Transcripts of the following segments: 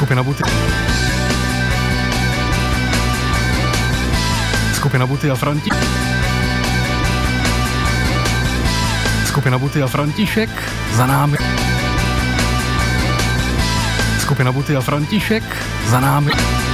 Skupina Buty. Skupina Buty a František. Skupina Buty a František za námi. Skupina Buty a František za námi.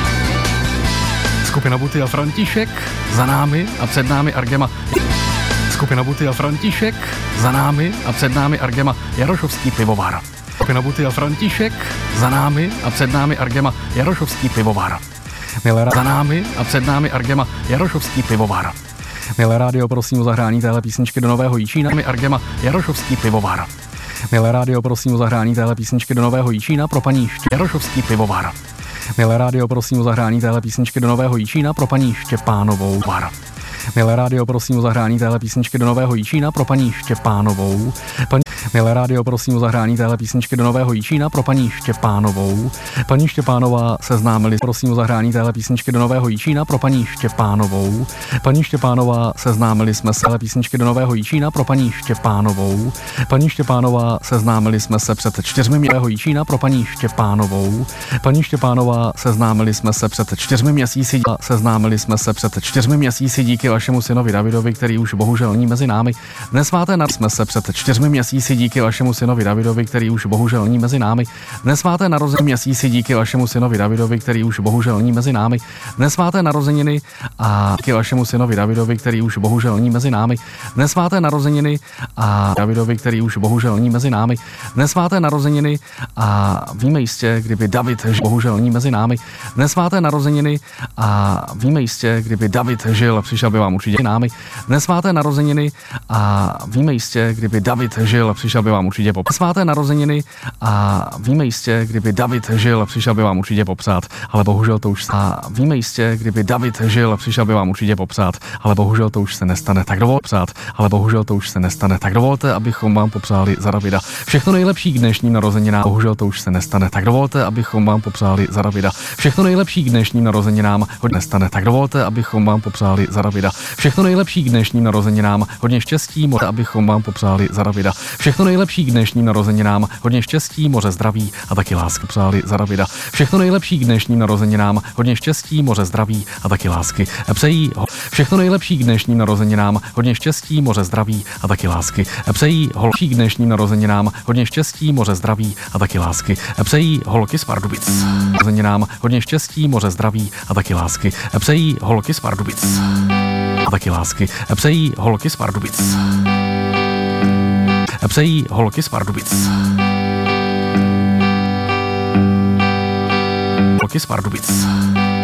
Skupina Buty a František za námi a před námi Argema. Skupina Buty a František za námi a před námi Argema Jarošovský pivovar. Skupina Buty a František za námi a před námi Argema Jarošovský pivovar. Milé za námi a před námi Argema Jarošovský pivovar. Milé rádio, prosím o zahrání téhle písničky do Nového Jičína. Argema Jarošovský pivovar. Milé rádio, prosím o zahrání téhle písničky do Nového Jičína pro paní Jarošovský pivovar. Milé rádio, prosím o zahrání téhle písničky do Nového Jičína pro paní Štěpánovou var. Milé rádio, prosím o zahrání téhle písničky do Nového Jičína pro paní Štěpánovou. Milé rádio, prosím o zahrání téhle písničky do Nového Jičína pro paní Štěpánovou. Paní Štěpánová seznámili, prosím o zahrání téhle písničky do Nového Jičína pro paní Štěpánovou. Paní Štěpánová seznámili jsme se téhle písničky do Nového Jičína pro paní Štěpánovou. Paní Štěpánová seznámili jsme se před 4 Nového Jičína pro paní Štěpánovou. Paní Štěpánová seznámili jsme se před 4 měsíci. Seznámili jsme se před 4 měsíci díky vašemu synovi Davidovi, který už bohužel není mezi námi. Dnes máte jsme se před 4 měsíci díky vašemu synovi Davidovi, který už bohužel není mezi námi. Dnes máte narozeniny měsíci díky vašemu synovi Davidovi, který už bohužel není mezi námi. Dnes máte narozeniny a díky vašemu synovi Davidovi, který už bohužel není mezi námi. Dnes máte narozeniny a Davidovi, který už bohužel není mezi námi. Dnes máte narozeniny a víme jistě, kdyby David bohužel není mezi námi. Dnes máte narozeniny a víme jistě, kdyby David žil, přišel by vám určitě námi. Dnes máte narozeniny a víme jistě, kdyby David žil, přišel by vám určitě popřát. Dnes máte narozeniny a víme jistě, kdyby David žil, přišel by vám určitě popřát, ale bohužel to už a víme jistě, kdyby David žil, přišel by vám určitě popřát, ale bohužel to už se nestane. Tak dovolte popřát, ale bohužel to už se nestane. Tak dovolte, abychom vám popřáli za Davida všechno nejlepší k dnešním narozeninám. Bohužel to už se nestane. Tak dovolte, abychom vám popřáli za Davida všechno nejlepší k dnešním narozeninám. Hodně nestane. Tak dovolte, abychom vám popřáli za Davida všechno nejlepší k dnešním narozeninám. Hodně štěstí, moře, abychom vám popřáli za Davida všechno nejlepší k dnešním narozeninám. Hodně štěstí, moře zdraví a taky lásky. Popřáli za Davida všechno nejlepší k dnešním narozeninám. Hodně štěstí, moře zdraví a taky lásky. Přejí všechno nejlepší k dnešním narozeninám. Hodně štěstí, moře zdraví a taky lásky. Přejí holky k dnešním narozeninám. Hodně štěstí, moře zdraví a taky lásky. Přejí holky z Pardubic. Narozeninám. Hodně štěstí, moře zdraví a taky lásky. Přejí holky z Pardubic. A taky lásky. Přejí holky z Pardubic. Přejí holky z Pardubic. Holky z Pardubic.